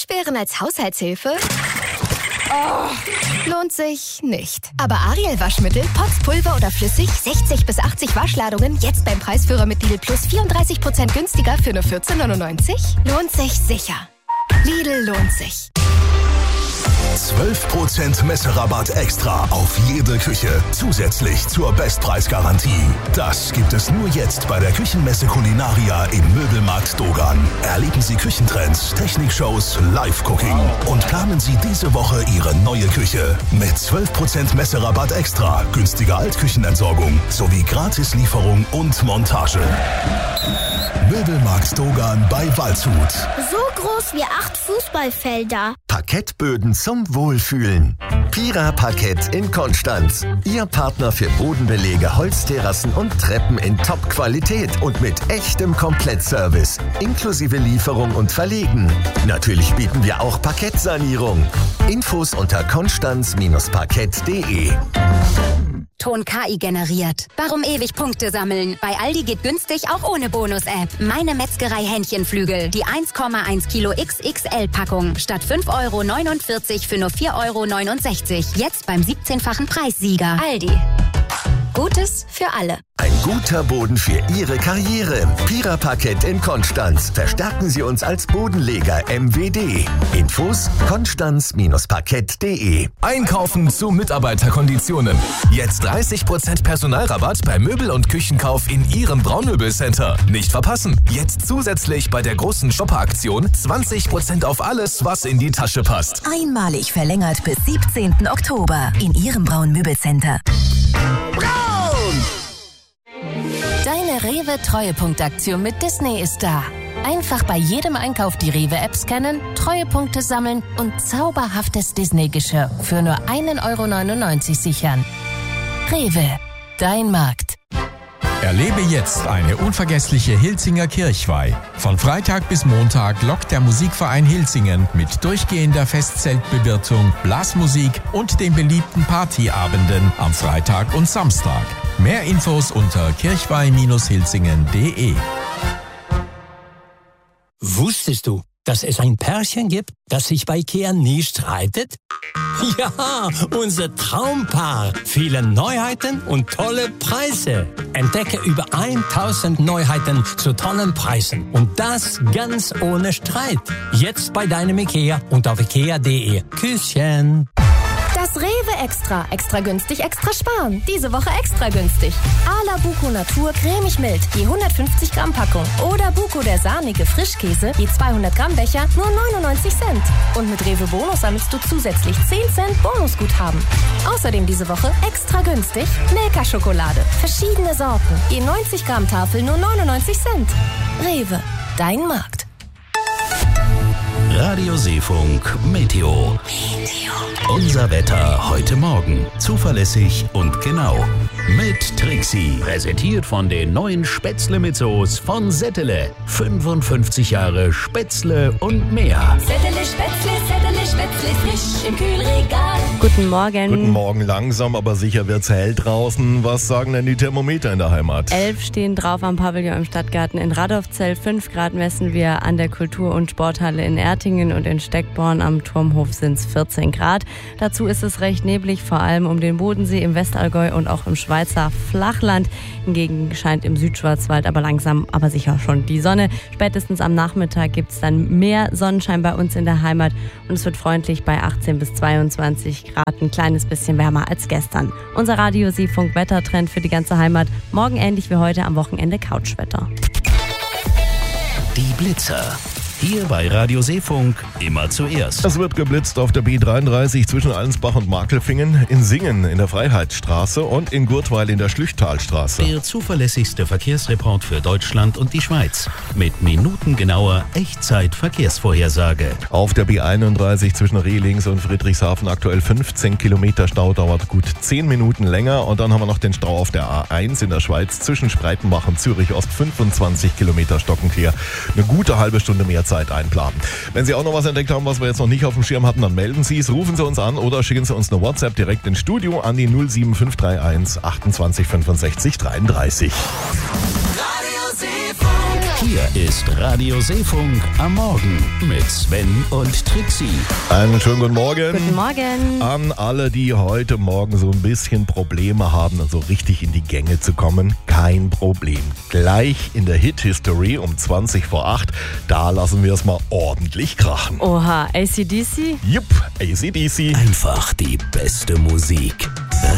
Waschbären als Haushaltshilfe? Oh, lohnt sich nicht. Aber Ariel Waschmittel, Pods, Pulver oder flüssig, 60 bis 80 Waschladungen, jetzt beim Preisführer mit Lidl Plus 34% günstiger für nur 14,99? Lohnt sich sicher. Lidl lohnt sich. 12% Messerabatt extra auf jede Küche. Zusätzlich zur Bestpreisgarantie. Das gibt es nur jetzt bei der Küchenmesse Culinaria im Möbelmarkt Dogan. Erleben Sie Küchentrends, Technikshows, Live-Cooking und planen Sie diese Woche Ihre neue Küche. Mit 12% Messerabatt extra, günstiger Altküchenentsorgung sowie Gratislieferung und Montage. Möbelmarkt Dogan bei Waldshut. So groß wie 8 Fußballfelder. Parkettböden zum Wohlfühlen. Pira Parkett in Konstanz. Ihr Partner für Bodenbelege, Holzterrassen und Treppen in Top-Qualität und mit echtem Komplettservice. Inklusive Lieferung und Verlegen. Natürlich bieten wir auch Parkettsanierung. Infos unter konstanz-parkett.de. Ton KI generiert. Warum ewig Punkte sammeln? Bei Aldi geht günstig auch ohne Bonus-App. Meine Metzgerei Hähnchenflügel. Die 1,1 Kilo XXL-Packung. Statt 5,49 € für nur 4,69 €. Jetzt beim 17-fachen Preissieger. Aldi. Gutes für alle. Ein guter Boden für Ihre Karriere. Pira Parkett in Konstanz. Verstärken Sie uns als Bodenleger MWD. Infos konstanz-parkett.de. Einkaufen zu Mitarbeiterkonditionen. Jetzt 30% Personalrabatt bei Möbel- und Küchenkauf in Ihrem Braunmöbelcenter. Nicht verpassen. Jetzt zusätzlich bei der großen Shopper-Aktion 20% auf alles, was in die Tasche passt. Einmalig verlängert bis 17. Oktober in Ihrem Braun-Möbelcenter. Deine Rewe-Treuepunktaktion mit Disney ist da. Einfach bei jedem Einkauf die Rewe-App scannen, Treuepunkte sammeln und zauberhaftes Disney-Geschirr für nur 1,99 € sichern. Rewe, dein Markt. Erlebe jetzt eine unvergessliche Hilzinger Kirchweih. Von Freitag bis Montag lockt der Musikverein Hilsingen mit durchgehender Festzeltbewirtung, Blasmusik und den beliebten Partyabenden am Freitag und Samstag. Mehr Infos unter kirchweih-hilsingen.de. Wusstest du, dass es ein Pärchen gibt, das sich bei IKEA nie streitet? Ja, unser Traumpaar. Viele Neuheiten und tolle Preise. Entdecke über 1000 Neuheiten zu tollen Preisen. Und das ganz ohne Streit. Jetzt bei deinem IKEA und auf ikea.de. Küsschen. Das Rewe Extra. Extra günstig, extra sparen. Diese Woche extra günstig. Ala Buko Natur cremig mild, je 150 Gramm Packung. Oder Buko der sahnige Frischkäse, je 200 Gramm Becher, nur 99 Cent. Und mit Rewe Bonus sammelst du zusätzlich 10 Cent Bonusguthaben. Außerdem diese Woche extra günstig Milka-Schokolade. Verschiedene Sorten, je 90 Gramm Tafel, nur 99 Cent. Rewe, dein Markt. Radio Seefunk Meteo. Unser Wetter heute Morgen. Zuverlässig und genau. Mit Trixie. Präsentiert von den neuen Spätzle mit Soße von Settele. 55 Jahre Spätzle und mehr. Settele Spätzle, frisch im Kühlregal. Guten Morgen. Guten Morgen. Langsam, aber sicher wird's hell draußen. Was sagen denn die Thermometer in der Heimat? 11 stehen drauf am Pavillon im Stadtgarten in Radolfzell. 5 Grad messen wir an der Kultur- und Sporthalle in Ertingen und in Steckborn am Turmhof sind's 14 Grad. Dazu ist es recht neblig, vor allem um den Bodensee im Westallgäu und auch im Schweizer Flachland. Hingegen scheint im Südschwarzwald aber langsam, aber sicher schon die Sonne. Spätestens am Nachmittag gibt's dann mehr Sonnenschein bei uns in der Heimat und es wird freundlich bei 18 bis 22 Grad, ein kleines bisschen wärmer als gestern. Unser Radio Seefunk Wettertrend für die ganze Heimat. Morgen ähnlich wie heute, am Wochenende Couchwetter. Die Blitzer. Hier bei Radio Seefunk immer zuerst. Es wird geblitzt auf der B33 zwischen Allensbach und Markelfingen, in Singen in der Freiheitsstraße und in Gurtweil in der Schlüchtalstraße. Der zuverlässigste Verkehrsreport für Deutschland und die Schweiz. Mit minutengenauer Echtzeit-Verkehrsvorhersage. Auf der B31 zwischen Rehlings und Friedrichshafen aktuell 15 Kilometer Stau, dauert gut 10 Minuten länger. Und dann haben wir noch den Stau auf der A1 in der Schweiz zwischen Spreitenbach und Zürich Ost, 25 Kilometer stockenquer. Eine gute halbe Stunde mehr Zeit einplanen. Wenn Sie auch noch was entdeckt haben, was wir jetzt noch nicht auf dem Schirm hatten, dann melden Sie es, rufen Sie uns an oder schicken Sie uns eine WhatsApp direkt ins Studio an die 07531 28 65 33. Radio Seefunk. Hier ist Radio Seefunk am Morgen mit Sven und Trixie. Einen schönen guten Morgen. Guten Morgen. An alle, die heute Morgen so ein bisschen Probleme haben, so richtig in die Gänge zu kommen. Kein Problem. Gleich in der Hit-History um 20 vor 8, da lassen wir es mal ordentlich krachen. Oha, AC/DC? Jupp, AC/DC. Einfach die beste Musik.